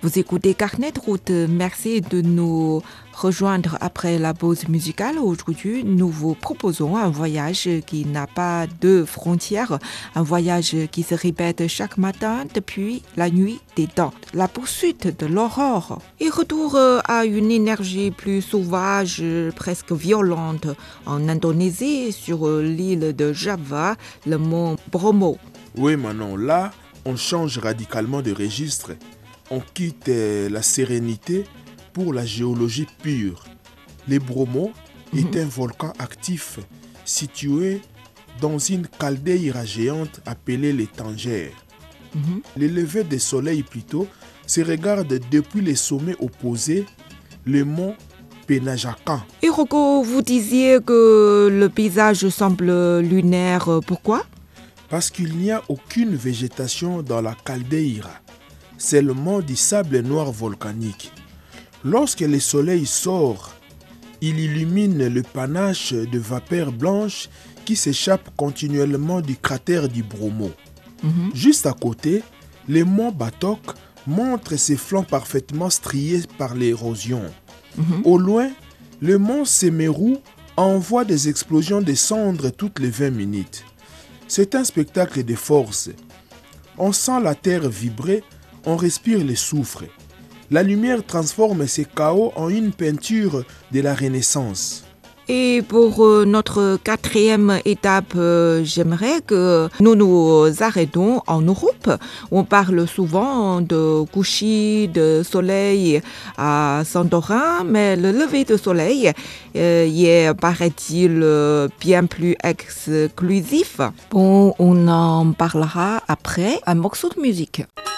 Vous écoutez Carnet de route. Merci de nous rejoindre après la pause musicale. Aujourd'hui, nous vous proposons un voyage qui n'a pas de frontières, un voyage qui se répète chaque matin depuis la nuit des temps. La poursuite de l'aurore et retour à une énergie plus sauvage, presque violente en Indonésie, sur l'île de Java, le mont Bromo. Oui Manon, là, on change radicalement de registre. On quitte la sérénité pour la géologie pure. Le Bromo est un volcan actif situé dans une caldeira géante appelée les Tangères. Le lever du soleil plutôt se regarde depuis les sommets opposés, le mont Penajakan. Et Rocco, vous disiez que le paysage semble lunaire. Pourquoi ? Parce qu'il n'y a aucune végétation dans la caldeira. Seulement du sable noir volcanique. Lorsque le soleil sort, il illumine le panache de vapeur blanche qui s'échappe continuellement du cratère du Bromo. Juste à côté, le mont Batok montre ses flancs parfaitement striés par l'érosion. Au loin, le mont Semeru envoie des explosions de cendres toutes les 20 minutes. C'est un spectacle de force. On sent la terre vibrer, on respire le soufre. La lumière transforme ces chaos en une peinture de la Renaissance. Et pour notre quatrième étape, j'aimerais que nous nous arrêtons en Europe. On parle souvent de coucher de soleil à Santorin, mais le lever de soleil y est, paraît-il, bien plus exclusif. Bon, on en parlera après un morceau de musique.